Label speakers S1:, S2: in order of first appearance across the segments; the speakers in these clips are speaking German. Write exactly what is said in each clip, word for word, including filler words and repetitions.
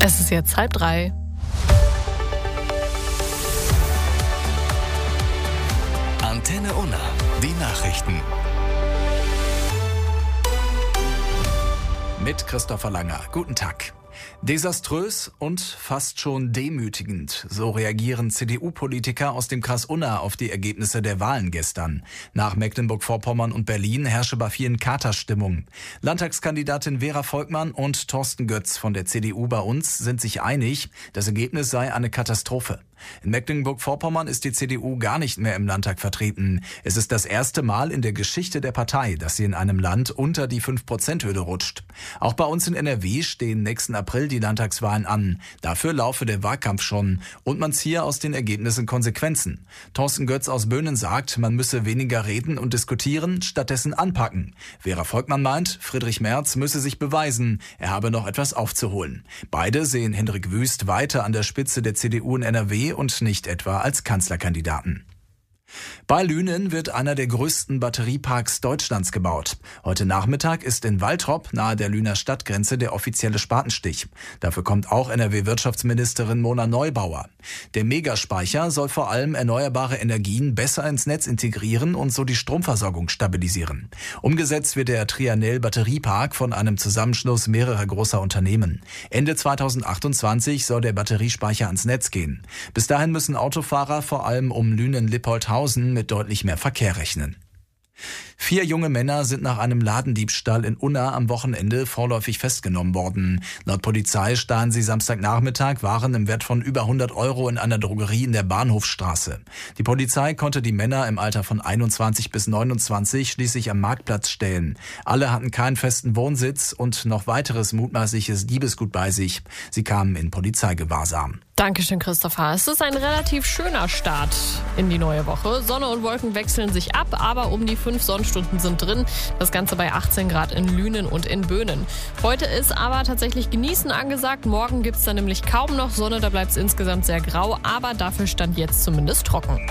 S1: Es ist jetzt halb drei.
S2: Antenne Unna, die Nachrichten. Mit Christopher Langer. Guten Tag. Desaströs und fast schon demütigend. So reagieren C D U-Politiker aus dem Kreis Unna auf die Ergebnisse der Wahlen gestern. Nach Mecklenburg-Vorpommern und Berlin herrsche bei vielen Katerstimmung. Landtagskandidatin Vera Volkmann und Thorsten Götz von der C D U bei uns sind sich einig, das Ergebnis sei eine Katastrophe. In Mecklenburg-Vorpommern ist die C D U gar nicht mehr im Landtag vertreten. Es ist das erste Mal in der Geschichte der Partei, dass sie in einem Land unter die fünf Prozent Hürde rutscht. Auch bei uns in N R W stehen nächsten April die Landtagswahlen an. Dafür laufe der Wahlkampf schon und man ziehe aus den Ergebnissen Konsequenzen. Thorsten Götz aus Böhnen sagt, man müsse weniger reden und diskutieren, stattdessen anpacken. Vera Volkmann meint, Friedrich Merz müsse sich beweisen, er habe noch etwas aufzuholen. Beide sehen Hendrik Wüst weiter an der Spitze der C D U in N R W und nicht etwa als Kanzlerkandidaten. Bei Lünen wird einer der größten Batterieparks Deutschlands gebaut. Heute Nachmittag ist in Waltrop nahe der Lüner Stadtgrenze der offizielle Spatenstich. Dafür kommt auch N R W-Wirtschaftsministerin Mona Neubauer. Der Megaspeicher soll vor allem erneuerbare Energien besser ins Netz integrieren und so die Stromversorgung stabilisieren. Umgesetzt wird der Trianel Batteriepark von einem Zusammenschluss mehrerer großer Unternehmen. Ende zweitausendachtundzwanzig soll der Batteriespeicher ans Netz gehen. Bis dahin müssen Autofahrer vor allem um Lünen-Lippoldhausen mit deutlich mehr Verkehr rechnen. Vier junge Männer sind nach einem Ladendiebstahl in Unna am Wochenende vorläufig festgenommen worden. Laut Polizei stahlen sie Samstagnachmittag Waren im Wert von über hundert Euro in einer Drogerie in der Bahnhofstraße. Die Polizei konnte die Männer im Alter von einundzwanzig bis neunundzwanzig schließlich am Marktplatz stellen. Alle hatten keinen festen Wohnsitz und noch weiteres mutmaßliches Diebesgut bei sich. Sie kamen in Polizeigewahrsam.
S1: Dankeschön, Christopher. Es ist ein relativ schöner Start in die neue Woche. Sonne und Wolken wechseln sich ab, aber um die fünf Sonnenstunden sind drin. Das Ganze bei achtzehn Grad in Lünen und in Böhnen. Heute ist aber tatsächlich Genießen angesagt. Morgen gibt es dann nämlich kaum noch Sonne, da bleibt es insgesamt sehr grau, aber dafür stand jetzt zumindest trocken.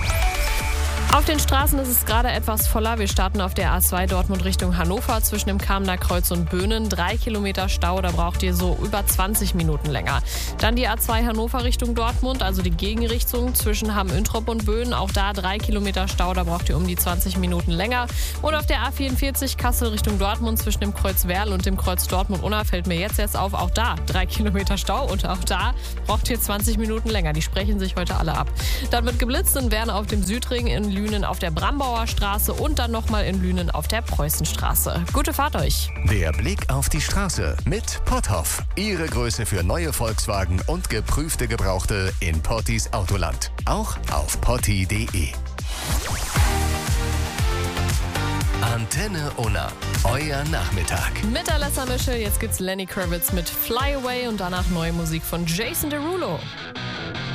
S1: Auf den Straßen ist es gerade etwas voller. Wir starten auf der A zwei Dortmund Richtung Hannover zwischen dem Kamener Kreuz und Böhnen. Drei Kilometer Stau, da braucht ihr so über zwanzig Minuten länger. Dann die A zwei Hannover Richtung Dortmund, also die Gegenrichtung zwischen Hamm-Üntrop und Böhnen. Auch da drei Kilometer Stau, da braucht ihr um die zwanzig Minuten länger. Und auf der A vierundvierzig Kassel Richtung Dortmund zwischen dem Kreuz Werl und dem Kreuz Dortmund-Unna fällt mir jetzt erst auf. Auch da drei Kilometer Stau und auch da braucht ihr zwanzig Minuten länger. Die sprechen sich heute alle ab. Dann wird geblitzt in Werne auf dem Südring, in Lünen auf der Brambauer Straße und dann nochmal in Lünen auf der Preußenstraße. Gute Fahrt euch.
S2: Der Blick auf die Straße mit Potthoff. Ihre Größe für neue Volkswagen und geprüfte Gebrauchte in Pottis Autoland. Auch auf potti punkt de. Antenne Unna. Euer Nachmittag.
S1: Mit Alessa Mischel, jetzt gibt's Lenny Kravitz mit Fly Away und danach neue Musik von Jason Derulo.